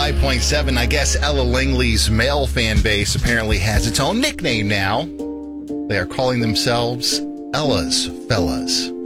105.7. I guess Ella Langley's male fan base apparently has its own nickname now. They are calling themselves Ella's Fellas.